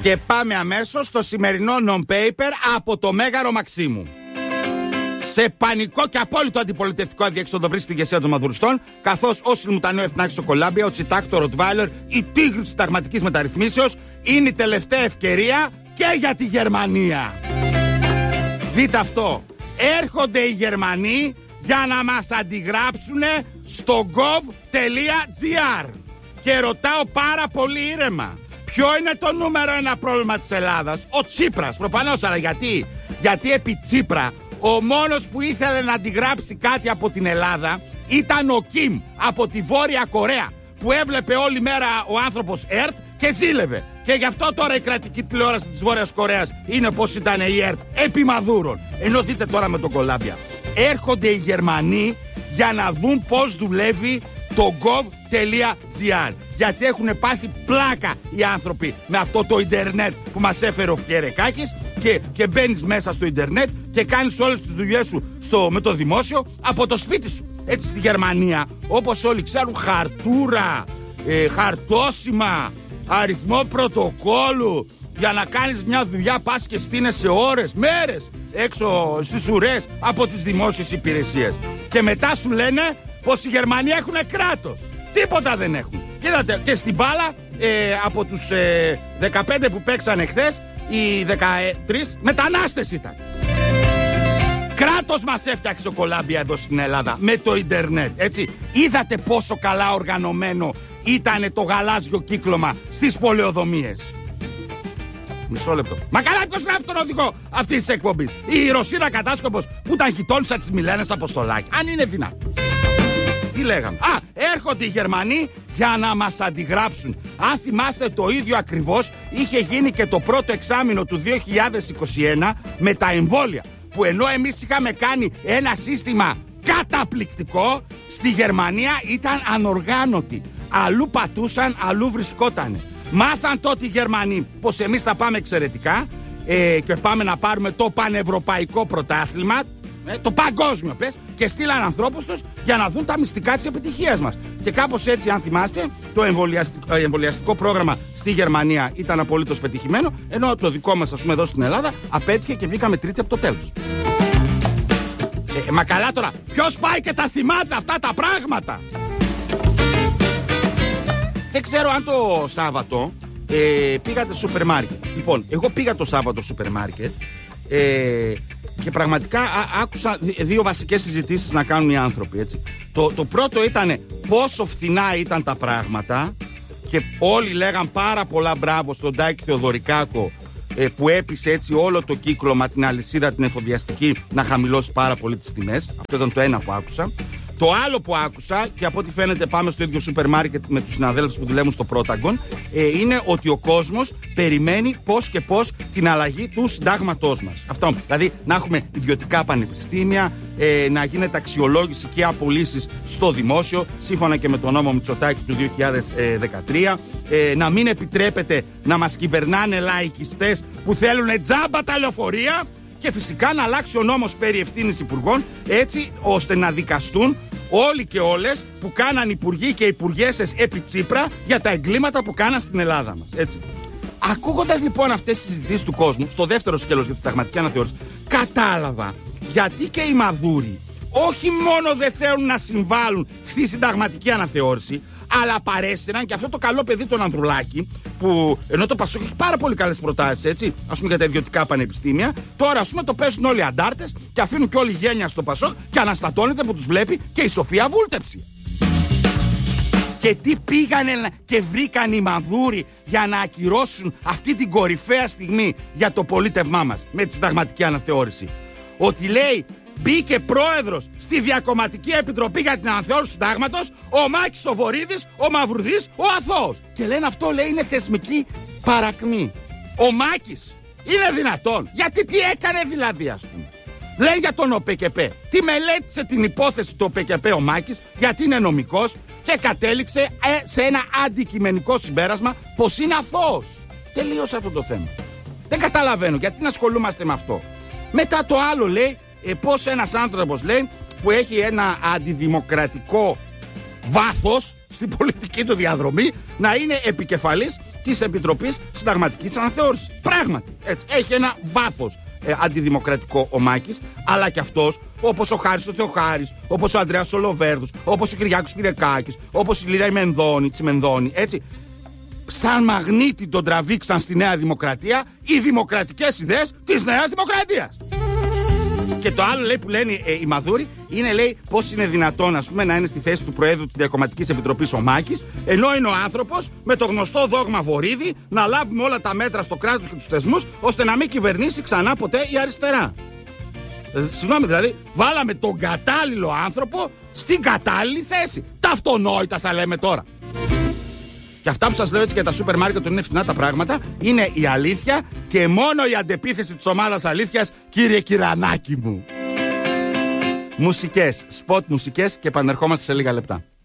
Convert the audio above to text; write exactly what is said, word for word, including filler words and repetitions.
Και πάμε αμέσως στο σημερινό non-paper από το Μέγαρο Μαξίμου. Σε πανικό και απόλυτο αντιπολιτευτικό αδιέξοδο βρίσκεται η ηγεσία των μαδουριστών, καθώς ο Σιλμουτανέο Εθνάρχης στο Κολάμπια, ο Τσιτάκ, το Ροτβάιλερ, η τίγρη της συνταγματικής μεταρρυθμίσεως είναι η τελευταία ευκαιρία και για τη Γερμανία. Δείτε αυτό. Έρχονται οι Γερμανοί για να μας αντιγράψουν στο gov.gr. Και ρωτάω πάρα πολύ ήρεμα, ποιο είναι το νούμερο ένα πρόβλημα της Ελλάδας? Ο Τσίπρας, προφανώς, αλλά γιατί? Γιατί επί Τσίπρα ο μόνος που ήθελε να αντιγράψει κάτι από την Ελλάδα ήταν ο Κιμ από τη Βόρεια Κορέα, που έβλεπε όλη μέρα ο άνθρωπος ΕΡΤ και ζήλευε. Και γι' αυτό τώρα η κρατική τηλεόραση της Βόρειας Κορέας είναι πως ήταν η ΕΡΤ επί Μαδούρων. Ενώ δείτε τώρα με τον Κολάμπια. Έρχονται οι Γερμανοί για να δουν πως δουλεύει το gov.gr. Γιατί έχουν πάθει πλάκα οι άνθρωποι με αυτό το ίντερνετ που μας έφερε ο Φιερεκάκης, και, και μπαίνεις μέσα στο ίντερνετ και κάνεις όλες τις δουλειές σου στο, με το δημόσιο από το σπίτι σου. Έτσι στη Γερμανία, όπως όλοι ξέρουν, χαρτούρα, ε, χαρτόσημα, αριθμό πρωτοκόλλου. Για να κάνεις μια δουλειά πας και στείνεσαι ώρες, μέρες έξω στις ουρές από τις δημόσιες υπηρεσίες. Και μετά σου λένε πως οι Γερμανοί έχουν κράτος. Τίποτα δεν έχουν. Κοίτατε, και στην μπάλα ε, από τους ε, δεκαπέντε που παίξανε χθες, οι δεκατρείς μετανάστες ήταν. Κράτος μας έφτιαξε ο Κολάμπια εδώ στην Ελλάδα με το ίντερνετ, έτσι. Είδατε πόσο καλά οργανωμένο ήταν το γαλάζιο κύκλωμα στις πολεοδομίες? Μισό λεπτό. Μα καλά, ποιος είναι αυτόν οδηγό αυτής της εκπομπής? Η Ρωσίνα Κατάσκοπος που ήταν γειτόνισσα της Μιλένας Αποστολάκη? Αν είναι δυνατόν. Τι λέγαμε? Α, έρχονται οι Γερμανοί για να μας αντιγράψουν. Αν θυμάστε, το ίδιο ακριβώς είχε γίνει και το πρώτο εξάμηνο του δύο χιλιάδες είκοσι ένα με τα εμβόλια. Που ενώ εμείς είχαμε κάνει ένα σύστημα καταπληκτικό, στη Γερμανία ήταν ανοργάνωτοι. Αλλού πατούσαν, αλλού βρισκότανε. Μάθαν τότε οι Γερμανοί πως εμείς θα πάμε εξαιρετικά ε, και πάμε να πάρουμε το πανευρωπαϊκό πρωτάθλημα, ε, το παγκόσμιο πες, και στείλαν ανθρώπους τους για να δουν τα μυστικά της επιτυχίας μας. Και κάπως έτσι, αν θυμάστε, το εμβολιαστικό, εμβολιαστικό πρόγραμμα στη Γερμανία ήταν απολύτως πετυχημένο, ενώ το δικό μας, ας πούμε, εδώ στην Ελλάδα απέτυχε και βγήκαμε τρίτη από το τέλος. Ε, μα καλά τώρα, ποιος πάει και τα θυμάται αυτά τα πράγματα? Δεν ξέρω αν το Σάββατο ε, πήγατε στο σούπερ μάρκετ. Λοιπόν, εγώ πήγα το Σάββατο στο σούπερ μάρκετ ε, και πραγματικά α, άκουσα δύο βασικές συζητήσεις να κάνουν οι άνθρωποι, έτσι. Το, το πρώτο ήταν πόσο φθηνά ήταν τα πράγματα και όλοι λέγαν πάρα πολλά μπράβο στον Τάκη Θεοδωρικάκο ε, που έπεισε έτσι όλο το κύκλωμα, την αλυσίδα την εφοδιαστική, να χαμηλώσει πάρα πολύ τις τιμές. Αυτό ήταν το ένα που άκουσα. Το άλλο που άκουσα, και από ό,τι φαίνεται πάμε στο ίδιο σούπερ μάρκετ με τους συναδέλφους που δουλεύουν στο Protagon, ε, είναι ότι ο κόσμος περιμένει πώς και πώς την αλλαγή του συντάγματός μας. Αυτό, δηλαδή να έχουμε ιδιωτικά πανεπιστήμια, ε, να γίνεται αξιολόγηση και απολύσεις στο δημόσιο, σύμφωνα και με τον νόμο Μητσοτάκη του δύο χιλιάδες δεκατρία, ε, να μην επιτρέπεται να μας κυβερνάνε λαϊκιστές που θέλουν τζάμπα τα λεωφορεία. Και φυσικά να αλλάξει ο νόμος περί ευθύνης υπουργών, έτσι ώστε να δικαστούν όλοι και όλες που κάναν υπουργοί και υπουργέσες επί Τσίπρα για τα εγκλήματα που κάναν στην Ελλάδα μας, έτσι. Ακούγοντας λοιπόν αυτές τις συζητήσεις του κόσμου, στο δεύτερο σκέλος για τη συνταγματική αναθεώρηση, κατάλαβα γιατί και οι Μαδούροι όχι μόνο δεν θέλουν να συμβάλλουν στη συνταγματική αναθεώρηση, αλλά παρέσυραν και αυτό το καλό παιδί τον Ανδρουλάκη, που ενώ το Πασόκ έχει πάρα πολύ καλές προτάσεις, έτσι, ας πούμε για τα ιδιωτικά πανεπιστήμια, τώρα ας πούμε το παίζουν όλοι οι αντάρτες και αφήνουν και όλη η γένεια στο Πασόκ και αναστατώνεται που τους βλέπει και η Σοφία Βούλτεψη. Και τι πήγανε και βρήκαν οι Μαδούροι για να ακυρώσουν αυτή την κορυφαία στιγμή για το πολίτευμά μας με τη συνταγματική αναθεώρηση? Ότι λέει, μπήκε πρόεδρος στη Διακομματική Επιτροπή για την Αναθεώρηση του Συντάγματος ο Μάκης ο Βορίδης, ο Μαυρουδής, ο Αθώος. Και λένε αυτό, λέει, είναι θεσμική παρακμή. Ο Μάκης είναι δυνατόν? Γιατί τι έκανε δηλαδή, ας πούμε? Λέει για τον ΟΠΕΚΕΠΕ. Τι μελέτησε την υπόθεση του ΟΠΕΚΕΠΕ ο Μάκης, γιατί είναι νομικός, και κατέληξε ε, σε ένα αντικειμενικό συμπέρασμα πως είναι αθώος. Τελείωσε αυτό το θέμα. Δεν καταλαβαίνω γιατί να ασχολούμαστε με αυτό. Μετά το άλλο λέει, ε, πως ένας άνθρωπος, λέει, που έχει ένα αντιδημοκρατικό βάθος στην πολιτική του διαδρομή, να είναι επικεφαλής της Επιτροπής Συνταγματικής Αναθεώρησης. Πράγματι, έτσι, έχει ένα βάθος ε, αντιδημοκρατικό ο Μάκης, αλλά και αυτός, όπως ο Χάρης ο Θεοχάρης, όπως ο Ανδρέας ο Λοβέρδος, όπως ο Κυριάκος Πυρεκάκης, όπως η Λίρα Μενδώνη, Τσιμενδώνη, έτσι. Σαν μαγνήτη τον τραβήξαν στη Νέα Δημοκρατία οι δημοκρατικές ιδέες της Νέας Δημοκρατίας. Και το άλλο, λέει, που λένε ε, οι Μαδούροι είναι, λέει, πώς είναι δυνατόν, ας πούμε, να είναι στη θέση του Προέδρου της Διακομματικής Επιτροπής ο Μάκης, ενώ είναι ο άνθρωπος με το γνωστό δόγμα Βορίδη να λάβουμε όλα τα μέτρα στο κράτος και τους θεσμούς ώστε να μην κυβερνήσει ξανά ποτέ η αριστερά. Ε, συγγνώμη, δηλαδή, βάλαμε τον κατάλληλο άνθρωπο στην κατάλληλη θέση. Τα αυτονόητα θα λέμε τώρα. Και αυτά που σας λέω έτσι για τα σούπερ μάρκετ είναι φθηνά τα πράγματα, είναι η αλήθεια και μόνο η αντεπίθεση της ομάδας αλήθειας, κύριε Κυρανάκη μου. Μουσικές, σποτ μουσικές και επανερχόμαστε σε λίγα λεπτά.